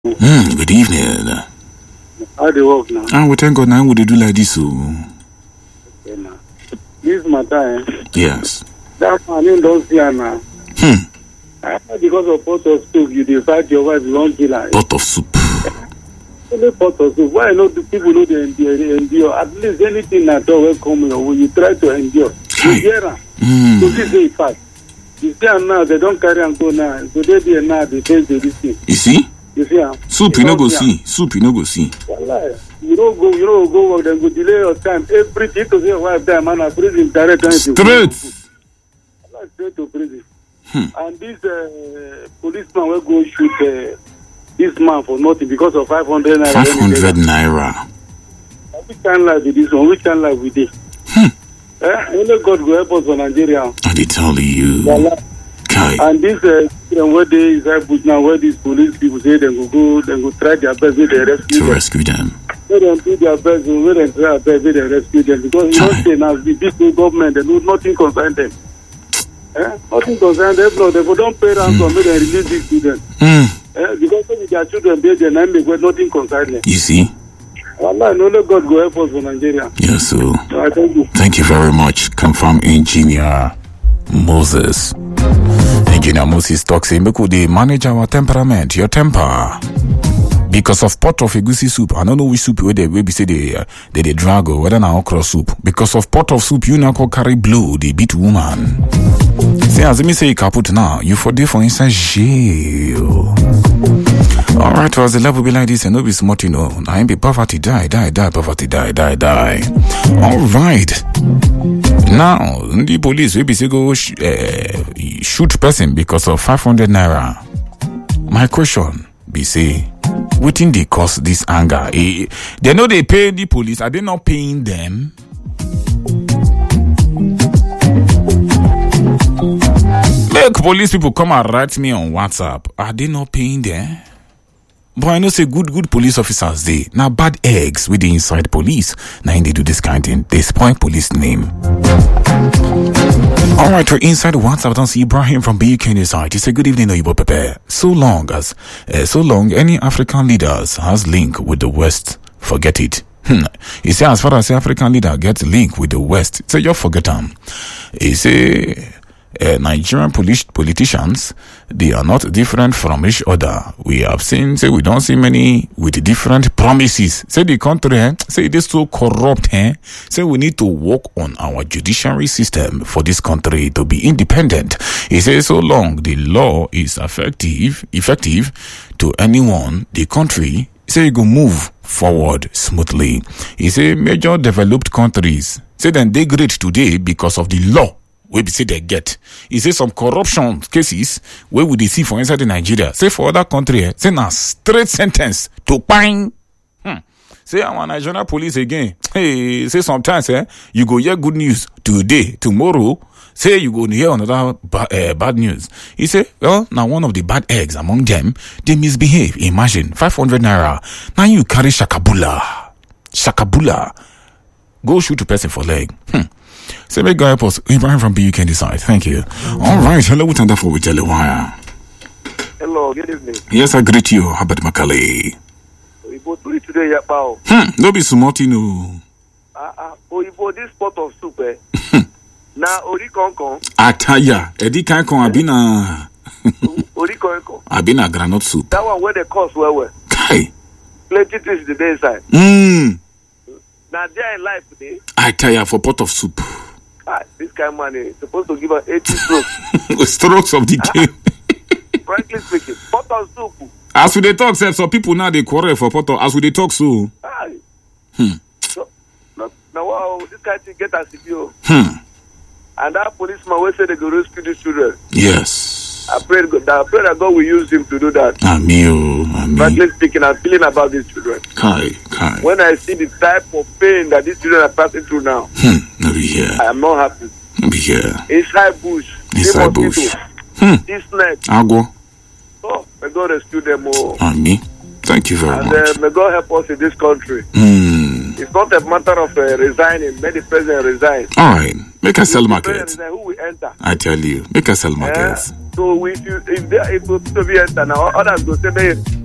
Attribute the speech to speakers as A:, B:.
A: Good evening.
B: How they work now?
A: We thank God now we do like this.
B: Okay, now. This matter,
A: Yes.
B: that man you don't see her now. Because of pot of soup, you decide your wife you won't kill her.
A: Pot of soup.
B: Only pot of soup. Why not the people know they endure? At least anything at all will come your way. You try to endure. You hear her. So this is fact. You see her now, they don't carry and go now. So they there now, they face the this thing.
A: You see?
B: You see her?
A: Soup you no go see. Soup you no go see.
B: Wallahi. You don't go work, then go delay your time. Everything to see your wife there, man, I prison direct.
A: Straight
B: to prison. And this policeman will go shoot this man for nothing because of 500 naira.
A: 500 naira.
B: Which kind life with this one? Which kind life with this? Only God will help us for Nigeria.
A: I did tell you. Kai.
B: And this where they inside bush now, where these police people say they go try their best with the rescue
A: them.
B: They don't do their best, they don't try their best with the rescue them because you don't say now the big government they do nothing concern them. Nothing concern them. No, they don't pay ransom, they release these students. Because when their children they name make nothing concern them.
A: You see?
B: Allah, no God go help us for Nigeria.
A: Yes, so
B: I thank you.
A: Thank you very much. Confirm Engineer Moses. Engineer Moses talks saying, "Make they manage our temperament, your temper." Because of pot of egusi soup, I don't know which soup where they say they drag or whether now okra soup. Because of pot of soup, you now carry blow, they beat woman. Say as me say you kaput now, you for day for inside jail. Alright, was the level be like this and no be smart, you know. I be poverty die, poverty die. Alright. Now, the police will be say go shoot person because of 500 naira. My question be say, wetin dey cause this anger? They know they pay the police. Are they not paying them? Make police people come and write me on WhatsApp. Are they not paying them? But I know say good police officers they now bad eggs with the inside police. Now they do this kind of thing. They spoil police name. Alright, we're inside WhatsApp. Don't see Ibrahim from BUK inside. He said good evening, Oyibo Pepe. So long any African leaders has link with the West, forget it. He said as far as the African leader gets link with the West, say you forget them. He say Nigerian politicians, they are not different from each other. We have seen, say we don't see many with different promises. Say the country, say it is so corrupt, say we need to work on our judiciary system for this country to be independent. He says so long the law is effective to anyone, the country, say it go move forward smoothly. He say major developed countries, say then they great today because of the law. We say they get. He say some corruption cases where would they see for inside Nigeria. Say for other country, say now straight sentence to pine. Say our Nigerian police again. Hey, say sometimes you go hear good news today, tomorrow. Say you go hear another bad news. He say, well, now one of the bad eggs among them, they misbehave. Imagine 500 naira. Now you carry shakabula. Go shoot a person for leg. Say, make God help us. Ibrahim from BUK decide. Thank you. All right. Hello, what's on that for with Jelewire?
B: Hello, good evening.
A: Yes, I greet you, Habert Makale.
B: Oyibo today, yeah, pal.
A: No be sumoti no.
B: Oyibo this pot of soup, Na ori konkon.
A: Ataya, edi kankon abina.
B: Ori konkon.
A: Abina granite soup.
B: That one where the cost well.
A: Kai.
B: Plenty things the day inside. Now there in life today.
A: Ataya for pot of soup.
B: This kind of money is supposed to give us 80 strokes.
A: Strokes of the game.
B: Frankly speaking, pot of soup.
A: As we they talk, sir, some people now they quarrel for pot of. As we they talk, so.
B: So, now wow, this kind of thing get us if And that policeman will say they go rescue these children.
A: Yes.
B: I pray that God will use him to do that.
A: Amen.
B: Frankly speaking, I'm feeling about these children.
A: Kai.
B: When I see the type of pain that these children are passing through now, I am not happy. Inside bush. This net.
A: Ago.
B: Oh, may God rescue them all.
A: Amen. Thank you very much.
B: May God help us in this country. It's not a matter of resigning. May the president resign.
A: All right. Make us sell markets.
B: Who will enter?
A: I tell you. Make us sell markets.
B: So if they will be enter now, others go say,